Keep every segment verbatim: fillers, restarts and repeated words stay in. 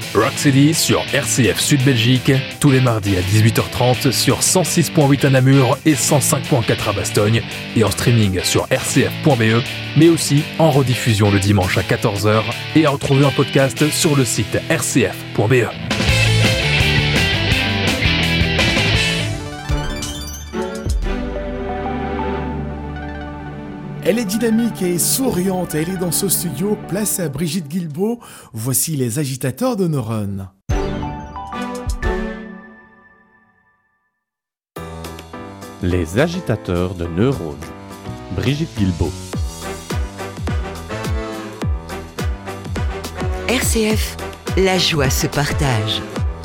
Rocksteady sur R C F Sud Belgique, tous les mardis à dix-huit heures trente sur cent six virgule huit à Namur et cent cinq virgule quatre à Bastogne et en streaming sur r c f point b e, mais aussi en rediffusion le dimanche à quatorze heures et à retrouver en podcast sur le site r c f point b e. Elle est dynamique et souriante, elle est dans ce studio, place à Brigitte Guilbeault. Voici les agitateurs de neurones. Les agitateurs de neurones. Brigitte Guilbeault. R C F, la joie se partage.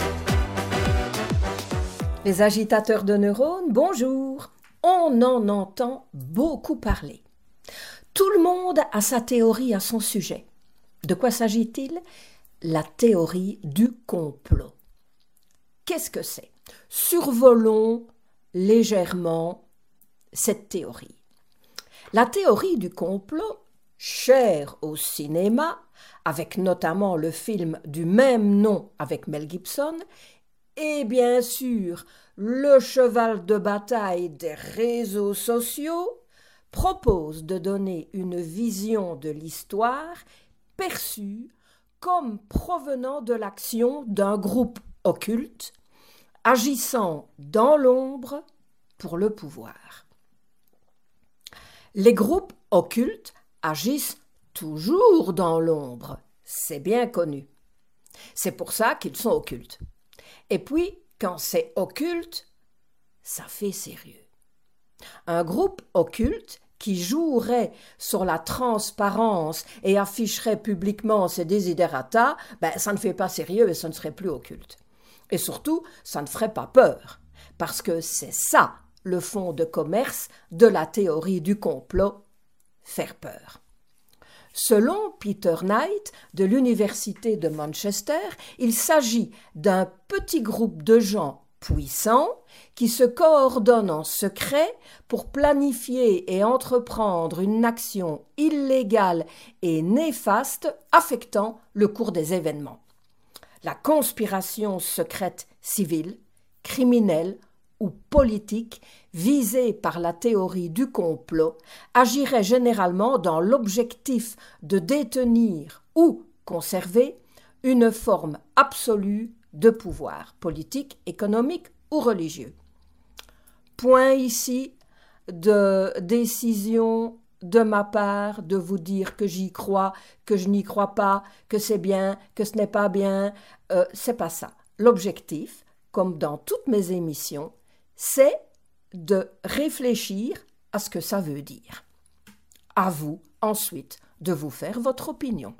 Les agitateurs de neurones, bonjour. On en entend beaucoup parler. Tout le monde a sa théorie à son sujet. De quoi s'agit-il ? La théorie du complot. Qu'est-ce que c'est ? Survolons légèrement cette théorie. La théorie du complot, chère au cinéma, avec notamment le film du même nom avec Mel Gibson, et bien sûr le cheval de bataille des réseaux sociaux, propose de donner une vision de l'histoire perçue comme provenant de l'action d'un groupe occulte, agissant dans l'ombre pour le pouvoir. Les groupes occultes agissent toujours dans l'ombre, c'est bien connu. C'est pour ça qu'ils sont occultes. Et puis, quand c'est occulte, ça fait sérieux. Un groupe occulte qui jouerait sur la transparence et afficherait publiquement ses desiderata, ben, ça ne fait pas sérieux et ça ne serait plus occulte. Et surtout, ça ne ferait pas peur, parce que c'est ça le fond de commerce de la théorie du complot, faire peur. Selon Peter Knight de l'Université de Manchester, il s'agit d'un petit groupe de gens puissants qui se coordonnent en secret pour planifier et entreprendre une action illégale et néfaste affectant le cours des événements. La conspiration secrète civile, criminelle ou politique visée par la théorie du complot agirait généralement dans l'objectif de détenir ou conserver une forme absolue de pouvoir politique, économique ou religieux. Point ici de décision de ma part de vous dire que j'y crois, que je n'y crois pas, que c'est bien, que ce n'est pas bien. Euh, c'est pas ça. L'objectif, comme dans toutes mes émissions, c'est de réfléchir à ce que ça veut dire. À vous, ensuite, de vous faire votre opinion.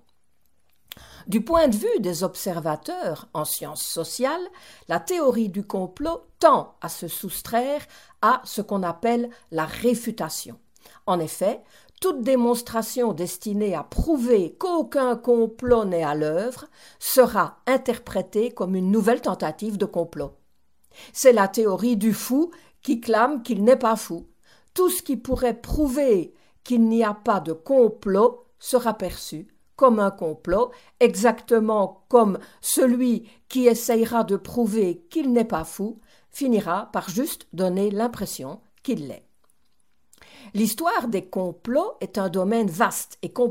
Du point de vue des observateurs en sciences sociales, la théorie du complot tend à se soustraire à ce qu'on appelle la réfutation. En effet, toute démonstration destinée à prouver qu'aucun complot n'est à l'œuvre sera interprétée comme une nouvelle tentative de complot. C'est la théorie du fou qui clame qu'il n'est pas fou. Tout ce qui pourrait prouver qu'il n'y a pas de complot sera perçu comme un complot, exactement comme celui qui essayera de prouver qu'il n'est pas fou finira par juste donner l'impression qu'il l'est. L'histoire des complots est un domaine vaste et complexe.